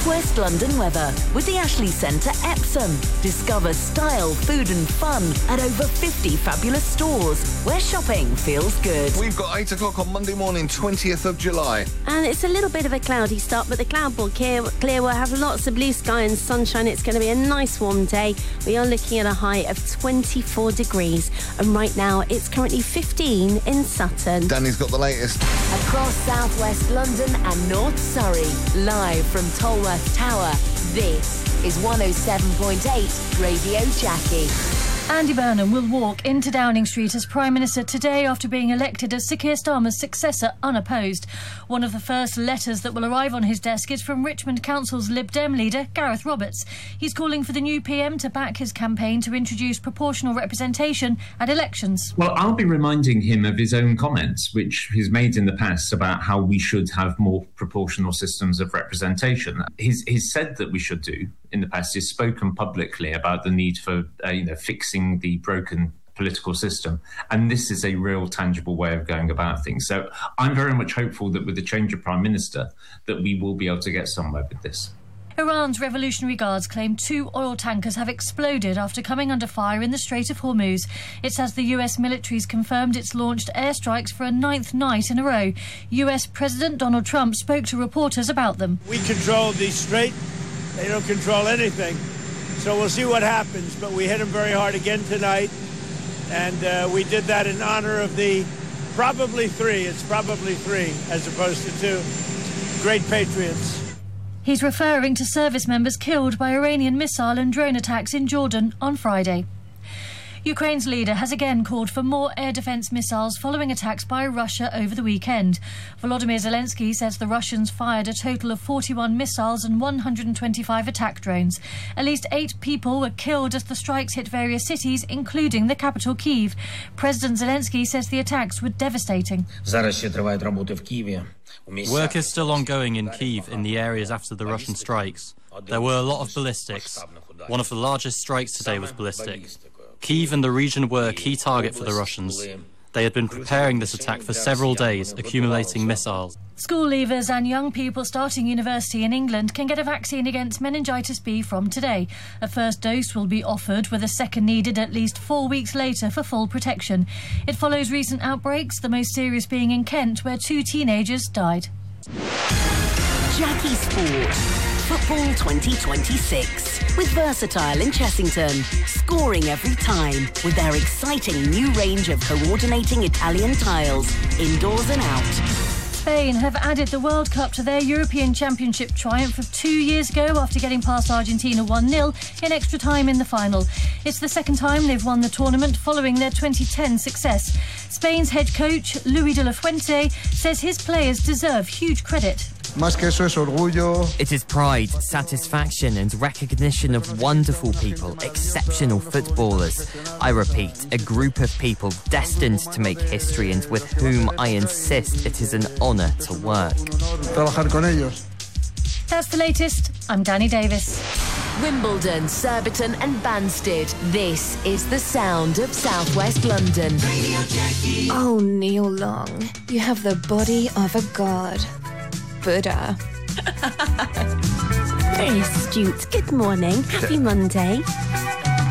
West London weather with the Ashley Centre Epsom. Discover style, food and fun at over 50 fabulous stores where shopping feels good. We've got 8 o'clock on Monday morning, 20th of July. And it's a little bit of a cloudy start, but the cloud will clear. We'll have lots of blue sky and sunshine. It's going to be a nice warm day. We are looking at a high of 24 degrees. And right now, it's currently 15 in Sutton. Danny's got the latest. Across southwest London and North Surrey, live from Tolworth Tower, this is 107.8 Radio Jackie. Andy Burnham will walk into Downing Street as Prime Minister today after being elected as Sir Keir Starmer's successor unopposed. One of the first letters that will arrive on his desk is from Richmond Council's Lib Dem leader, Gareth Roberts. He's calling for the new PM to back his campaign to introduce proportional representation at elections. Well, I'll be reminding him of his own comments, which he's made in the past about how we should have more proportional systems of representation. He's said that we should do in the past. He's spoken publicly about the need for, fixing the broken political system. And this is a real tangible way of going about things. So I'm very much hopeful that with the change of Prime Minister, that we will be able to get somewhere with this. Iran's Revolutionary Guards claim 2 oil tankers have exploded after coming under fire in the Strait of Hormuz. It says the US military's confirmed it's launched airstrikes for a 9th night in a row. US President Donald Trump spoke to reporters about them. We control the Strait. They don't control anything. So we'll see what happens. But we hit them very hard again tonight. And we did that in honor of the probably 3. It's probably 3 as opposed to 2 great patriots. He's referring to service members killed by Iranian missile and drone attacks in Jordan on Friday. Ukraine's leader has again called for more air defence missiles following attacks by Russia over the weekend. Volodymyr Zelensky says the Russians fired a total of 41 missiles and 125 attack drones. At least 8 people were killed as the strikes hit various cities, including the capital Kyiv. President Zelensky says the attacks were devastating. Work is still ongoing in Kyiv in the areas after the Russian strikes. There were a lot of ballistics. One of the largest strikes today was ballistic. Kyiv and the region were a key target for the Russians. They had been preparing this attack for several days, accumulating missiles. School leavers and young people starting university in England can get a vaccine against meningitis B from today. A first dose will be offered, with a second needed at least 4 weeks later for full protection. It follows recent outbreaks, the most serious being in Kent, where 2 teenagers died. Jackie Sport. Football 2026 with Versatile in Chessington, scoring every time with their exciting new range of coordinating Italian tiles, indoors and out. Spain have added the World Cup to their European Championship triumph of 2 years ago after getting past Argentina 1-0 in extra time in the final. It's the second time they've won the tournament following their 2010 success. Spain's head coach, Luis de la Fuente, says his players deserve huge credit. It is pride, satisfaction and recognition of wonderful people, exceptional footballers. I repeat, a group of people destined to make history and with whom I insist it is an honour to work. That's the latest. I'm Danny Davis. Wimbledon, Surbiton and Banstead. This is the sound of southwest London. Oh, Neil Long, you have the body of a god. Buddha. Very astute. Good morning. Happy Monday.